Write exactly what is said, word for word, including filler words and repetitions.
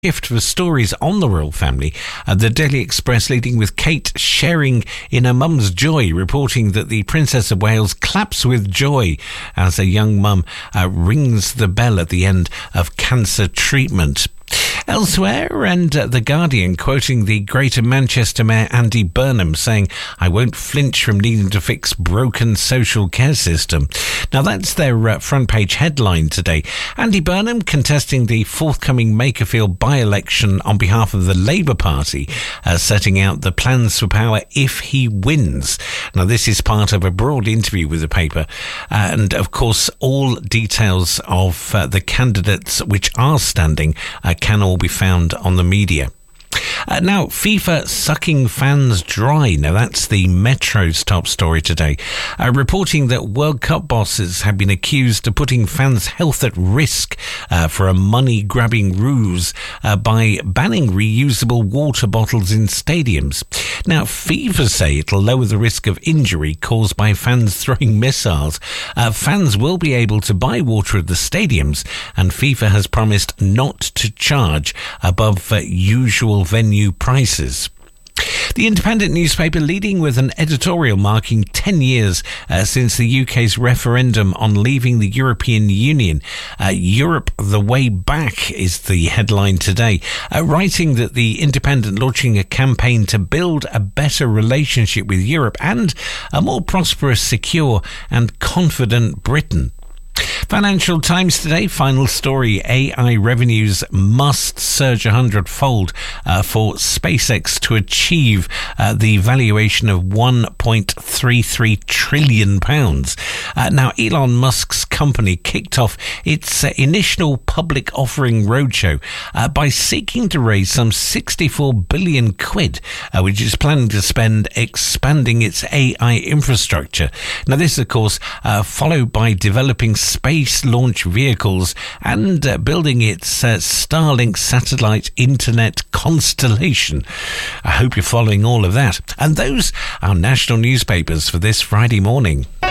Shift for stories on the royal family. Uh, the Daily Express leading with Kate sharing in her mum's joy, reporting that the Princess of Wales claps with joy as a young mum uh, rings the bell at the end of cancer treatment. Elsewhere, and uh, The Guardian quoting the Greater Manchester Mayor Andy Burnham saying, "I won't flinch from needing to fix broken social care system." Now that's their uh, front page headline today. Andy Burnham contesting the forthcoming Makerfield by-election on behalf of the Labour Party, uh, setting out the plans for power if he wins. Now this is part of a broad interview with the paper, uh, and of course all details of uh, the candidates which are standing uh, can all be found on the media. Uh, now, FIFA sucking fans dry. Now, that's the Metro's top story today. Uh, reporting that World Cup bosses have been accused of putting fans' health at risk uh, for a money-grabbing ruse uh, by banning reusable water bottles in stadiums. Now, FIFA say it'll lower the risk of injury caused by fans throwing missiles. Uh, fans will be able to buy water at the stadiums, and FIFA has promised not to charge above uh, usual venue prices. The Independent newspaper leading with an editorial marking ten years uh, since the U K's referendum on leaving the European Union. Uh, Europe the Way Back is the headline today, uh, writing that the Independent launching a campaign to build a better relationship with Europe and a more prosperous, secure and confident Britain. Financial Times today, final story, A I revenues must surge a hundredfold uh, for SpaceX to achieve uh, the valuation of one point three three trillion pounds. Uh, now, Elon Musk's company kicked off its uh, initial public offering roadshow uh, by seeking to raise some sixty-four billion quid, uh, which is planning to spend expanding its A I infrastructure. Now, this, of course, uh, followed by developing space launch vehicles and uh, building its uh, Starlink satellite internet constellation. I hope you're following all of that. And those are national newspapers for this Friday morning.